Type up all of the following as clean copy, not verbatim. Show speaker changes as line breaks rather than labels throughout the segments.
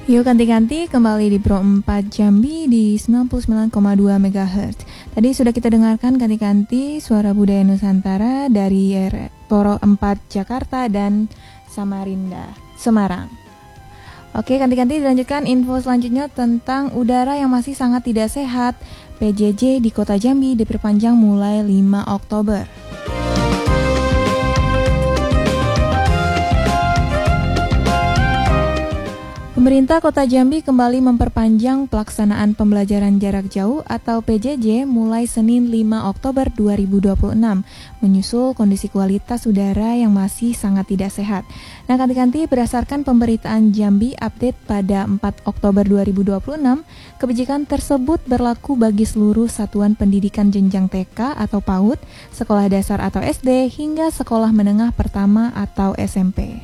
Yuk ganti-ganti kembali di Pro 4 Jambi di 99,2 MHz. Tadi sudah kita dengarkan ganti-ganti suara budaya Nusantara dari Pro 4 Jakarta dan Samarinda, Semarang. Oke, ganti-ganti dilanjutkan info selanjutnya tentang udara yang masih sangat tidak sehat. PJJ di Kota Jambi diperpanjang mulai 5 Oktober. Pemerintah Kota Jambi kembali memperpanjang pelaksanaan pembelajaran jarak jauh atau PJJ mulai Senin 5 Oktober 2026, menyusul kondisi kualitas udara yang masih sangat tidak sehat. Nah, ganti-ganti berdasarkan pemberitaan Jambi Update pada 4 Oktober 2026, kebijakan tersebut berlaku bagi seluruh satuan pendidikan jenjang TK atau PAUD, sekolah dasar atau SD, hingga sekolah menengah pertama atau SMP.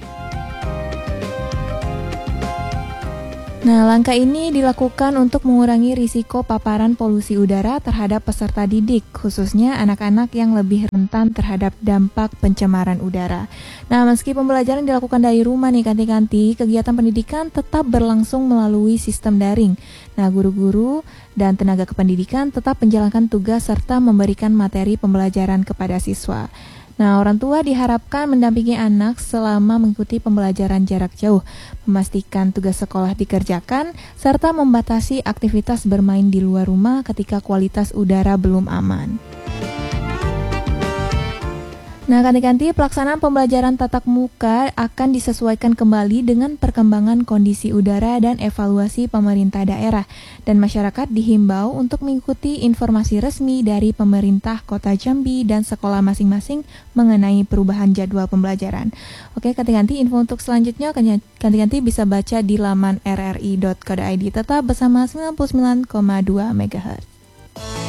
Nah, langkah ini dilakukan untuk mengurangi risiko paparan polusi udara terhadap peserta didik, khususnya anak-anak yang lebih rentan terhadap dampak pencemaran udara. Nah, meski pembelajaran dilakukan dari rumah nih ganti-ganti, kegiatan pendidikan tetap berlangsung melalui sistem daring. Nah, guru-guru dan tenaga kependidikan tetap menjalankan tugas serta memberikan materi pembelajaran kepada siswa. Nah, orang tua diharapkan mendampingi anak selama mengikuti pembelajaran jarak jauh, memastikan tugas sekolah dikerjakan, serta membatasi aktivitas bermain di luar rumah ketika kualitas udara belum aman. Nah, ganti-ganti pelaksanaan pembelajaran tatap muka akan disesuaikan kembali dengan perkembangan kondisi udara dan evaluasi pemerintah daerah. Dan masyarakat dihimbau untuk mengikuti informasi resmi dari pemerintah Kota Jambi dan sekolah masing-masing mengenai perubahan jadwal pembelajaran. Oke, ganti-ganti info untuk selanjutnya ganti-ganti bisa baca di laman rri.co.id. Tetap bersama 99,2 MHz.